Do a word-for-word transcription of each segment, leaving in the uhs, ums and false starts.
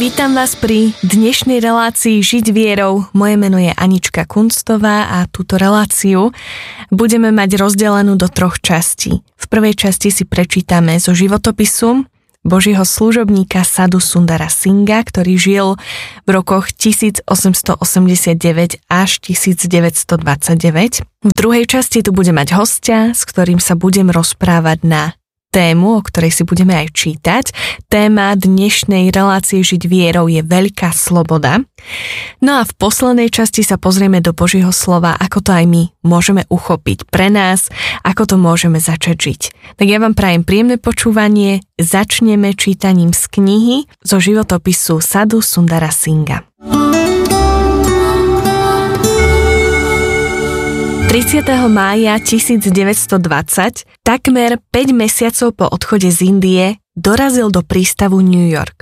Vítam vás pri dnešnej relácii Žiť vierou. Moje meno je Anička Kunstová a túto reláciu budeme mať rozdelenú do troch častí. V prvej časti si prečítame zo životopisu Božieho služobníka Sadhu Sundara Singha, ktorý žil v rokoch tisícosemstoosemdesiatdeväť až tisícdeväťstodvadsaťdeväť. V druhej časti tu bude mať hostia, s ktorým sa budem rozprávať na tému, o ktorej si budeme aj čítať. Téma dnešnej relácie Žiť vierou je veľká sloboda. No a v poslednej časti sa pozrieme do Božieho slova, ako to aj my môžeme uchopiť pre nás, ako to môžeme začať žiť. Tak ja vám prajem príjemné počúvanie. Začneme čítaním z knihy zo životopisu Sadhu Sundara Singha. tridsiateho mája tisícdeväťstodvadsať, takmer päť mesiacov po odchode z Indie, dorazil do prístavu New York.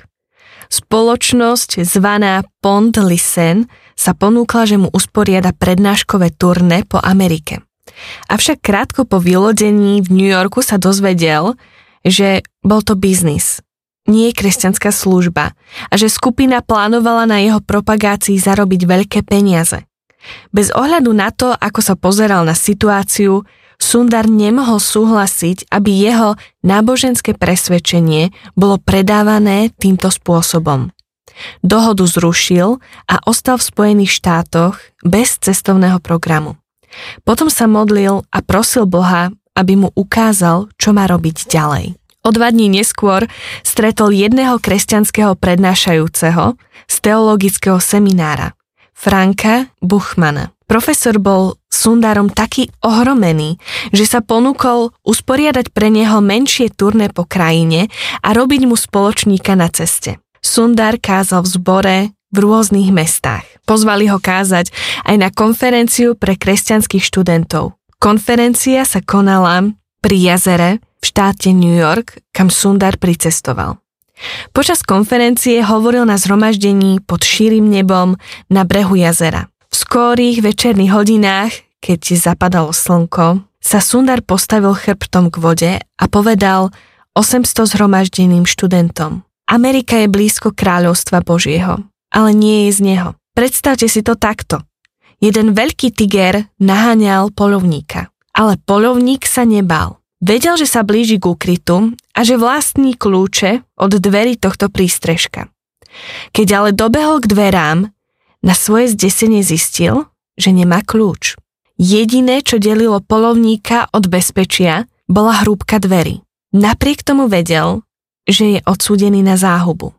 Spoločnosť zvaná Pond Listen sa ponúkla, že mu usporiada prednáškové turné po Amerike. Avšak krátko po vylodení v New Yorku sa dozvedel, že bol to biznis, nie kresťanská služba a že skupina plánovala na jeho propagácii zarobiť veľké peniaze. Bez ohľadu na to, ako sa pozeral na situáciu, Sundar nemohol súhlasiť, aby jeho náboženské presvedčenie bolo predávané týmto spôsobom. Dohodu zrušil a ostal v Spojených štátoch bez cestovného programu. Potom sa modlil a prosil Boha, aby mu ukázal, čo má robiť ďalej. O dva dní neskôr stretol jedného kresťanského prednášajúceho z teologického seminára, Franka Buchmana. Profesor bol Sundarom taký ohromený, že sa ponúkol usporiadať pre neho menšie turné po krajine a robiť mu spoločníka na ceste. Sundar kázal v zbore v rôznych mestách. Pozvali ho kázať aj na konferenciu pre kresťanských študentov. Konferencia sa konala pri jazere v štáte New York, kam Sundar pricestoval. Počas konferencie hovoril na zhromaždení pod širým nebom na brehu jazera. V skórých večerných hodinách, keď zapadalo slnko, sa Sundar postavil chrbtom k vode a povedal osemsto zhromaždeným študentom: Amerika je blízko kráľovstva Božieho, ale nie je z neho. Predstavte si to takto. Jeden veľký tiger naháňal poľovníka, ale poľovník sa nebál. Vedel, že sa blíži k úkrytu a že vlastní kľúče od dverí tohto prístrežka. Keď ale dobehol k dverám, na svoje zdesenie zistil, že nemá kľúč. Jediné, čo delilo poľovníka od bezpečia, bola hrúbka dverí. Napriek tomu vedel, že je odsúdený na záhubu.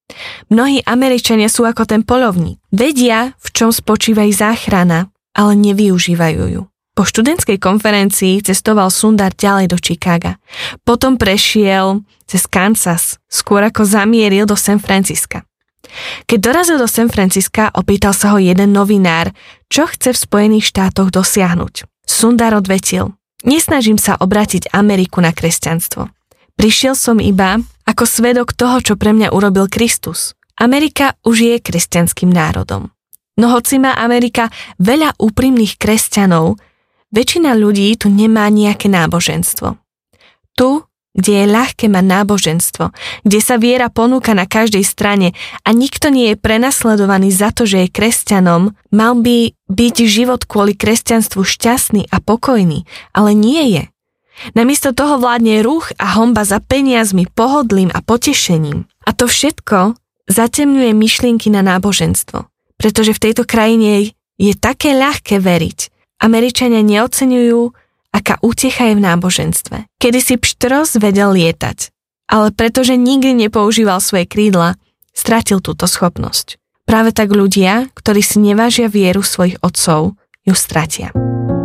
Mnohí Američania sú ako ten poľovník. Vedia, v čom spočíva ich záchrana, ale nevyužívajú ju. Po študentskej konferencii cestoval Sundar ďalej do Chicaga. Potom prešiel cez Kansas, skôr ako zamieril do San Francisca. Keď dorazil do San Francisca, opýtal sa ho jeden novinár, čo chce v Spojených štátoch dosiahnuť. Sundar odvetil: Nesnažím sa obrátiť Ameriku na kresťanstvo. Prišiel som iba ako svedok toho, čo pre mňa urobil Kristus. Amerika už je kresťanským národom. No hoci má Amerika veľa úprimných kresťanov, väčšina ľudí tu nemá nejaké náboženstvo. Tu, kde je ľahké mať náboženstvo, kde sa viera ponúka na každej strane a nikto nie je prenasledovaný za to, že je kresťanom, mal by byť život kvôli kresťanstvu šťastný a pokojný, ale nie je. Namiesto toho vládne ruch a honba za peniazmi, pohodlím a potešením. A to všetko zatemňuje myšlienky na náboženstvo, pretože v tejto krajine je také ľahké veriť. Američania neoceňujú, aká útecha je v náboženstve. Kedysi pštros vedel lietať, ale pretože nikdy nepoužíval svoje krídla, stratil túto schopnosť. Práve tak ľudia, ktorí si nevážia vieru svojich otcov, ju stratia.